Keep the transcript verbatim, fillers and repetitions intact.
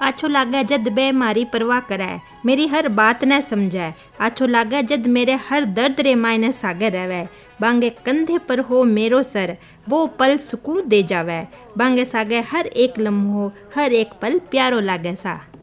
आछो लागे जद बे मारी परवाह करे, मेरी हर बात न समझे। आछो लागे जद मेरे हर दर्द रे मायने सागे रवे। बांगे कंधे पर हो मेरो सर, वो पल सुकून दे जावे। बांगे सागे हर एक लम्हो, हर एक पल प्यारो लागे सा।